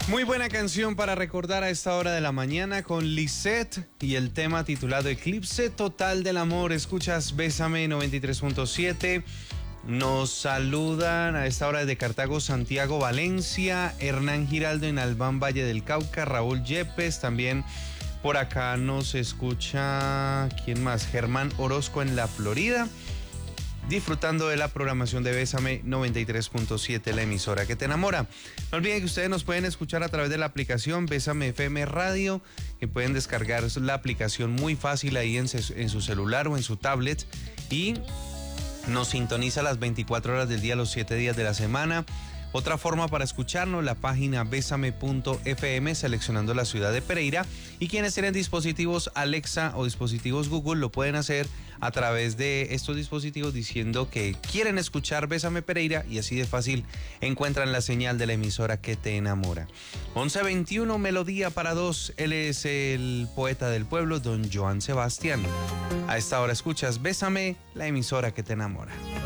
Muy buena canción para recordar a esta hora de la mañana con Lisette y el tema titulado Eclipse Total del Amor. Escuchas Bésame 93.7. Nos saludan a esta hora desde Cartago, Santiago, Valencia, Hernán Giraldo en Albán, Valle del Cauca, Raúl Yepes, también por acá nos escucha, ¿quién más? Germán Orozco en la Florida, disfrutando de la programación de Bésame 93.7, la emisora que te enamora. No olviden que ustedes nos pueden escuchar a través de la aplicación Bésame FM Radio, que pueden descargar la aplicación muy fácil ahí en su celular o en su tablet y nos sintoniza las 24 horas del día, los 7 días de la semana. Otra forma para escucharnos, la página besame.fm, seleccionando la ciudad de Pereira. Y quienes tienen dispositivos Alexa o dispositivos Google lo pueden hacer a través de estos dispositivos diciendo que quieren escuchar Bésame Pereira y así de fácil encuentran la señal de la emisora que te enamora. 11:21, melodía para dos. Él es el poeta del pueblo, don Joan Sebastián. A esta hora escuchas Bésame, la emisora que te enamora.